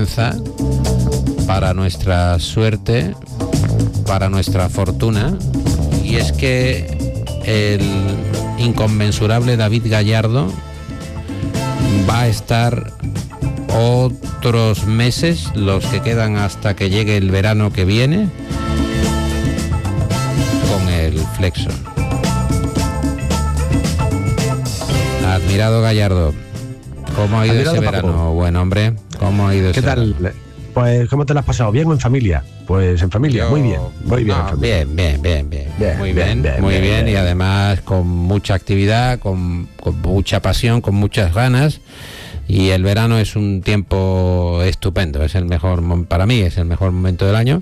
comienza, para nuestra suerte, para nuestra fortuna, y es que el inconmensurable David Gallardo va a estar otros meses, los que quedan hasta que llegue el verano que viene, con el Flexo. Admirado Gallardo, ¿cómo ha ido ese verano? Paco. Buen hombre, ¿cómo ha ido ese verano? ¿Qué tal? Pues, ¿cómo te lo has pasado? ¿Bien o en familia? Pues en familia, muy bien. Muy bien, muy bien, y además con mucha actividad, con mucha pasión, con muchas ganas. Y el verano es un tiempo estupendo, es el mejor, para mí es el mejor momento del año.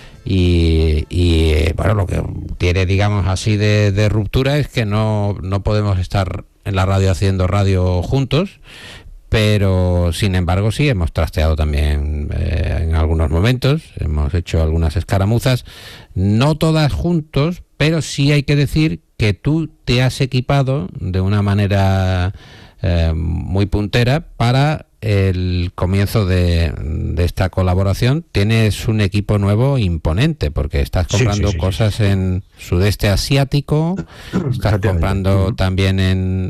Y bueno, lo que tiene, digamos así, de ruptura es que no podemos estar en la radio haciendo radio juntos, pero sin embargo sí hemos trasteado también en algunos momentos, hemos hecho algunas escaramuzas, no todas juntos, pero sí hay que decir que tú te has equipado de una manera muy puntera para el comienzo de esta colaboración. Tienes un equipo nuevo imponente, porque estás comprando cosas en sudeste asiático, estás comprando también en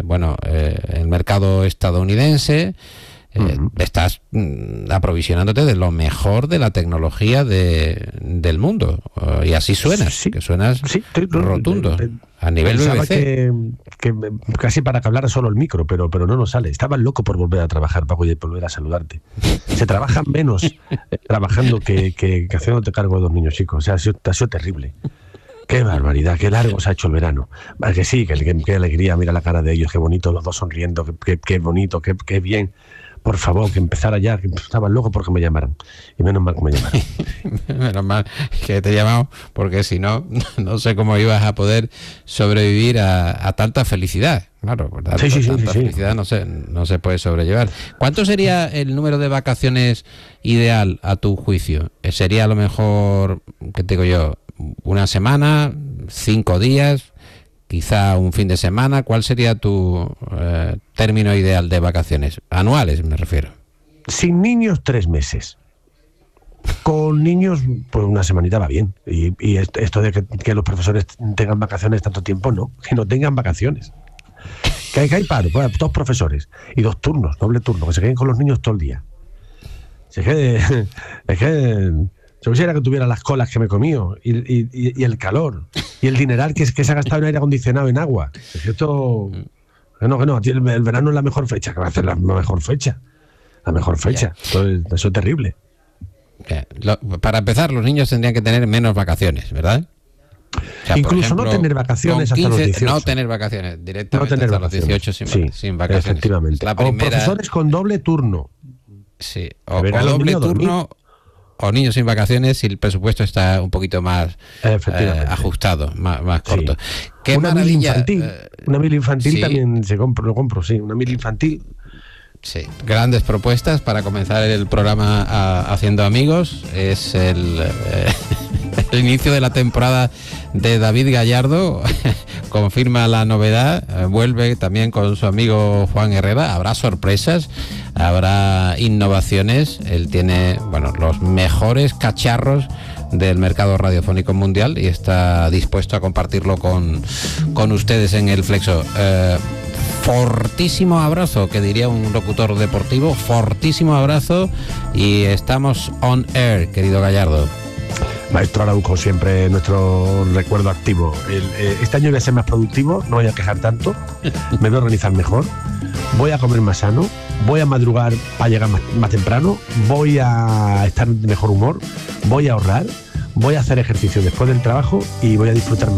el mercado estadounidense, estás aprovisionándote de lo mejor de la tecnología del mundo, y así suenas, que suenas rotundo. A nivel BBC. Que casi para que hablara solo el micro, pero no nos sale. Estaba loco por volver a trabajar, Paco, y volver a saludarte. Se trabaja menos trabajando que haciéndote cargo de dos niños chicos. O sea, ha sido terrible. Qué barbaridad, qué largo se ha hecho el verano. Que sí, qué alegría, mira la cara de ellos, qué bonito, los dos sonriendo, qué bonito, qué bien. Por favor, que empezara ya, que estaba loco porque me llamaran. Y menos mal que me llamaron. Menos mal que te he llamado, porque si no, no sé cómo ibas a poder sobrevivir a tanta felicidad. Claro, tanta felicidad no se puede sobrellevar. ¿Cuánto sería el número de vacaciones ideal a tu juicio? ¿Sería a lo mejor, qué te digo yo, una semana, 5 días, quizá un fin de semana? ¿Cuál sería tu término ideal de vacaciones? Anuales, me refiero. Sin niños, 3 meses. Con niños, pues una semanita va bien. Y esto de que los profesores tengan vacaciones tanto tiempo, no. Que no tengan vacaciones. Que hay paro, pues, 2 profesores y 2 turnos, doble turno, que se queden con los niños todo el día. Es que yo quisiera que tuviera las colas que me he comido y el calor y el dineral que se ha gastado en aire acondicionado, en agua. Es que esto... No, el verano es la mejor fecha. ¿Qué va a ser la mejor fecha? La mejor fecha. Eso es terrible. Para empezar, los niños tendrían que tener menos vacaciones, ¿verdad? O sea, incluso ejemplo, no tener vacaciones 15, hasta los 18. No tener vacaciones, directamente hasta los 18 sin vacaciones. Efectivamente. La primera... O profesores con doble turno. Sí, o doble turno, o niños sin vacaciones, si el presupuesto está un poquito más ajustado, más corto. Sí. Qué una maravilla. Una mil infantil sí. También lo compro, sí. Una mil infantil. Sí, grandes propuestas para comenzar el programa Haciendo Amigos. Es el inicio de la temporada de David Gallardo. Confirma la novedad, vuelve también con su amigo Juan Herrera. Habrá sorpresas, habrá innovaciones. Él tiene, los mejores cacharros del mercado radiofónico mundial y está dispuesto a compartirlo con ustedes en el Flexo. Fortísimo abrazo, que diría un locutor deportivo, fortísimo abrazo, y estamos on air, querido Gallardo. Maestro Araujo, siempre nuestro recuerdo activo. Este año voy a ser más productivo, no voy a quejar tanto, me voy a organizar mejor, voy a comer más sano, voy a madrugar para llegar más temprano, voy a estar de mejor humor, voy a ahorrar, voy a hacer ejercicio después del trabajo y voy a disfrutar